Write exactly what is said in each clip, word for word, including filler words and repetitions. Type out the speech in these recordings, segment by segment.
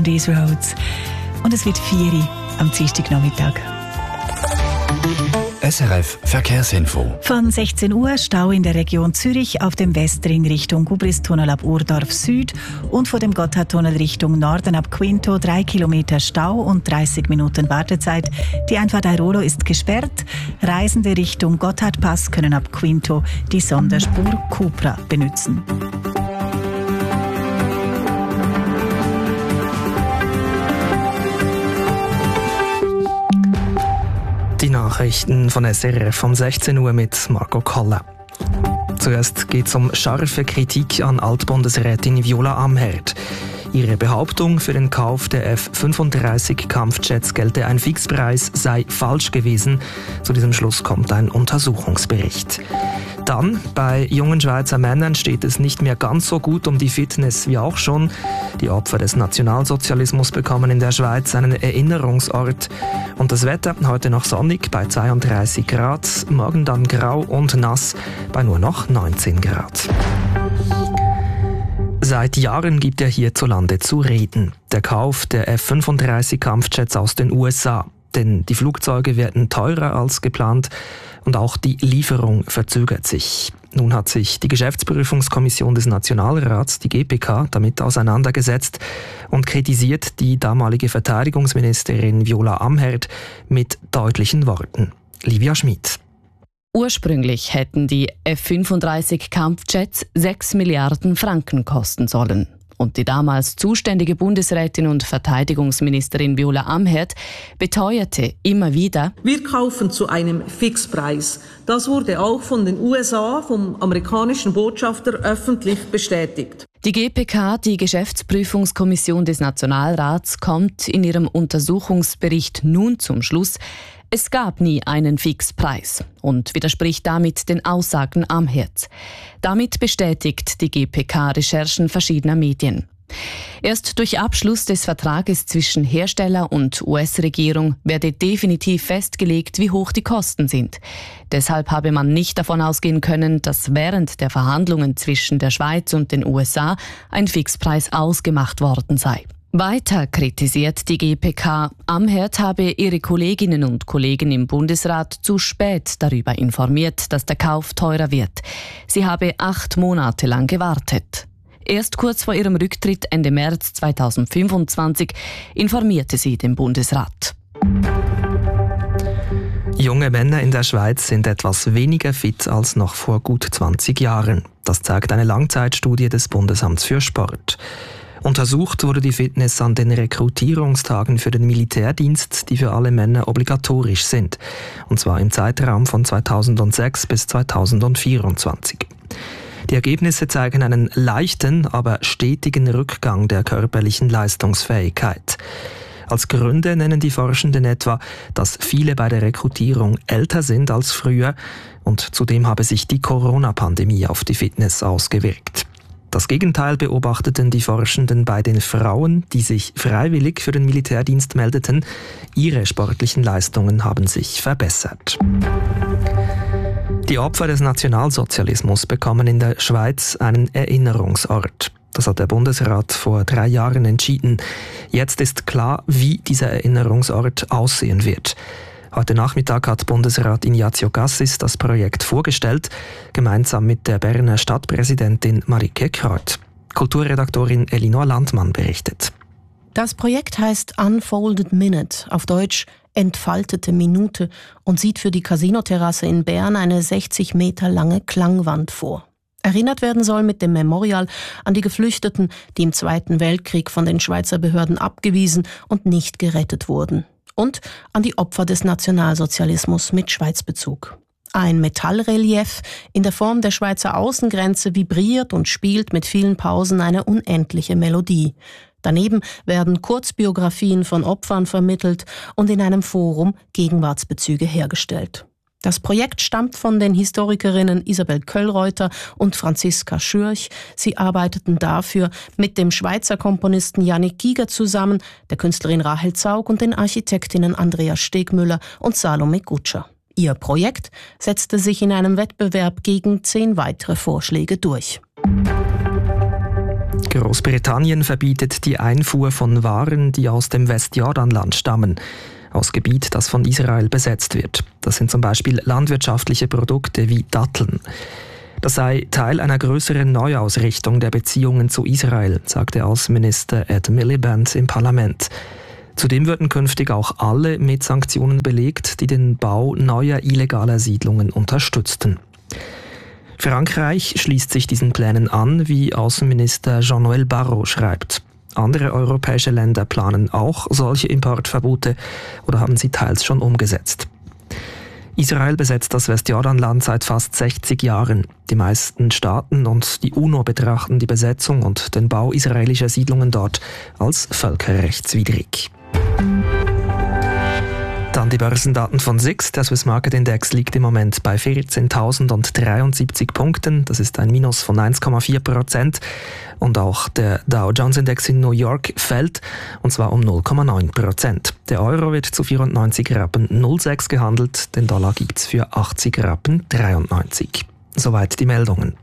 on these roads. Und es wird vier Uhr am Dienstagnachmittag. S R F Verkehrsinfo. Von sechzehn Uhr Stau in der Region Zürich auf dem Westring Richtung Gubristunnel ab Urdorf Süd und vor dem Gotthardtunnel Richtung Norden ab Quinto drei Kilometer Stau und dreißig Minuten Wartezeit. Die Einfahrt Airolo ist gesperrt. Reisende Richtung Gotthardpass können ab Quinto die Sonderspur Cupra benutzen. Die Nachrichten von S R F um sechzehn Uhr mit Marco Kolle. Zuerst geht es um scharfe Kritik an Altbundesrätin Viola Amherd. Ihre Behauptung, für den Kauf der F fünfunddreißig Kampfjets gelte ein Fixpreis, sei falsch gewesen. Zu diesem Schluss kommt ein Untersuchungsbericht. Dann, bei jungen Schweizer Männern steht es nicht mehr ganz so gut um die Fitness wie auch schon. Die Opfer des Nationalsozialismus bekommen in der Schweiz einen Erinnerungsort. Und das Wetter heute noch sonnig bei zweiunddreißig Grad, morgen dann grau und nass bei nur noch neunzehn Grad. Seit Jahren gibt er hierzulande zu reden. Der Kauf der F fünfunddreißig Kampfjets aus den U S A. Denn die Flugzeuge werden teurer als geplant und auch die Lieferung verzögert sich. Nun hat sich die Geschäftsprüfungskommission des Nationalrats, die G P K, damit auseinandergesetzt und kritisiert die damalige Verteidigungsministerin Viola Amherd mit deutlichen Worten. Livia Schmid. Ursprünglich hätten die F fünfunddreißig Kampfjets sechs Milliarden Franken kosten sollen. Und die damals zuständige Bundesrätin und Verteidigungsministerin Viola Amherd beteuerte immer wieder: Wir kaufen zu einem Fixpreis. Das wurde auch von den U S A, vom amerikanischen Botschafter, öffentlich bestätigt. Die G P K, die Geschäftsprüfungskommission des Nationalrats, kommt in ihrem Untersuchungsbericht nun zum Schluss, es gab nie einen Fixpreis und widerspricht damit den Aussagen Amherds. Damit bestätigt die G P K Recherchen verschiedener Medien. Erst durch Abschluss des Vertrages zwischen Hersteller und U S-Regierung werde definitiv festgelegt, wie hoch die Kosten sind. Deshalb habe man nicht davon ausgehen können, dass während der Verhandlungen zwischen der Schweiz und den U S A ein Fixpreis ausgemacht worden sei. Weiter kritisiert die G P K, Amherd habe ihre Kolleginnen und Kollegen im Bundesrat zu spät darüber informiert, dass der Kauf teurer wird. Sie habe acht Monate lang gewartet. Erst kurz vor ihrem Rücktritt Ende März zweitausendfünfundzwanzig informierte sie den Bundesrat. Junge Männer in der Schweiz sind etwas weniger fit als noch vor gut zwanzig Jahren. Das zeigt eine Langzeitstudie des Bundesamts für Sport. Untersucht wurde die Fitness an den Rekrutierungstagen für den Militärdienst, die für alle Männer obligatorisch sind. Und zwar im Zeitraum von zweitausendsechs bis zweitausendvierundzwanzig. Die Ergebnisse zeigen einen leichten, aber stetigen Rückgang der körperlichen Leistungsfähigkeit. Als Gründe nennen die Forschenden etwa, dass viele bei der Rekrutierung älter sind als früher und zudem habe sich die Corona-Pandemie auf die Fitness ausgewirkt. Das Gegenteil beobachteten die Forschenden bei den Frauen, die sich freiwillig für den Militärdienst meldeten. Ihre sportlichen Leistungen haben sich verbessert. Die Opfer des Nationalsozialismus bekommen in der Schweiz einen Erinnerungsort. Das hat der Bundesrat vor drei Jahren entschieden. Jetzt ist klar, wie dieser Erinnerungsort aussehen wird. Heute Nachmittag hat Bundesrat Ignazio Cassis das Projekt vorgestellt, gemeinsam mit der Berner Stadtpräsidentin Marike Kreuth. Kulturredaktorin Elinor Landmann berichtet. Das Projekt heißt Unfolded Minute, auf Deutsch entfaltete Minute, und sieht für die Casinoterrasse in Bern eine sechzig Meter lange Klangwand vor. Erinnert werden soll mit dem Memorial an die Geflüchteten, die im Zweiten Weltkrieg von den Schweizer Behörden abgewiesen und nicht gerettet wurden. Und an die Opfer des Nationalsozialismus mit Schweizbezug. Ein Metallrelief in der Form der Schweizer Außengrenze vibriert und spielt mit vielen Pausen eine unendliche Melodie. Daneben werden Kurzbiografien von Opfern vermittelt und in einem Forum Gegenwartsbezüge hergestellt. Das Projekt stammt von den Historikerinnen Isabel Köllreuter und Franziska Schürch. Sie arbeiteten dafür mit dem Schweizer Komponisten Yannick Giger zusammen, der Künstlerin Rahel Zaug und den Architektinnen Andrea Stegmüller und Salome Gutscher. Ihr Projekt setzte sich in einem Wettbewerb gegen zehn weitere Vorschläge durch. Großbritannien verbietet die Einfuhr von Waren, die aus dem Westjordanland stammen, aus Gebiet, das von Israel besetzt wird. Das sind zum Beispiel landwirtschaftliche Produkte wie Datteln. Das sei Teil einer größeren Neuausrichtung der Beziehungen zu Israel, sagte Außenminister Ed Miliband im Parlament. Zudem würden künftig auch alle mit Sanktionen belegt, die den Bau neuer illegaler Siedlungen unterstützten. Frankreich schließt sich diesen Plänen an, wie Außenminister Jean-Noël Barrot schreibt. Andere europäische Länder planen auch solche Importverbote oder haben sie teils schon umgesetzt. Israel besetzt das Westjordanland seit fast sechzig Jahren. Die meisten Staaten und die UNO betrachten die Besetzung und den Bau israelischer Siedlungen dort als völkerrechtswidrig. Dann die Börsendaten von S I X. Der Swiss Market Index liegt im Moment bei vierzehntausenddreiundsiebzig Punkten. Das ist ein Minus von eins Komma vier Prozent. Und auch der Dow Jones Index in New York fällt, und zwar um null Komma neun Prozent. Der Euro wird zu vierundneunzig Rappen null Komma sechs gehandelt. Den Dollar gibt es für achtzig Rappen dreiundneunzig. Soweit die Meldungen.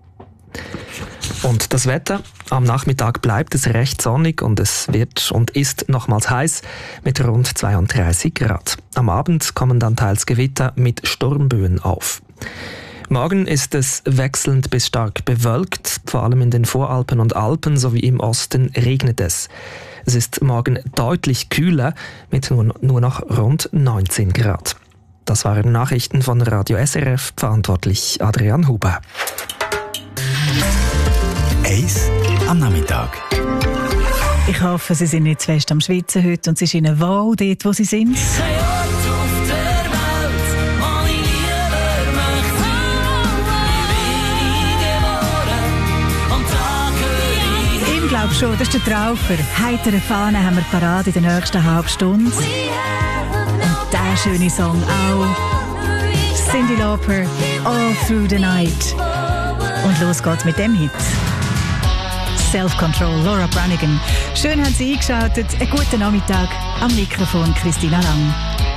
Und das Wetter? Am Nachmittag bleibt es recht sonnig und es wird und ist nochmals heiß mit rund zweiunddreißig Grad. Am Abend kommen dann teils Gewitter mit Sturmböen auf. Morgen ist es wechselnd bis stark bewölkt, vor allem in den Voralpen und Alpen sowie im Osten regnet es. Es ist morgen deutlich kühler mit nur, nur noch rund neunzehn Grad. Das waren Nachrichten von Radio S R F, verantwortlich Adrian Huber. Eis am Nachmittag. Ich hoffe, Sie sind nicht zu fest am Schwitzen heute und es ist Ihnen wohl dort, wo Sie sind. Ich glaube schon, das ist der Traufer. Heitere Fahnen haben wir parat in der nächsten halben Stunde. Und dieser schöne Song auch. Cyndi Lauper, All Through the Night. Und los geht's mit dem Hit. Self-Control, Laura Branigan. Schön haben Sie eingeschaltet. Einen guten Nachmittag. Am Mikrofon Christina Lang.